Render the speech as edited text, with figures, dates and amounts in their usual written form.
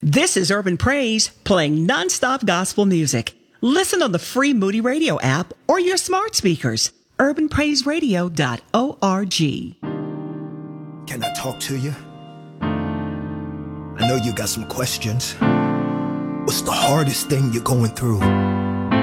This is Urban Praise, playing nonstop gospel music. Listen on the free Moody Radio app or your smart speakers. urbanpraiseradio.org. Can I talk to you? I know you got some questions. What's the hardest thing you're going through?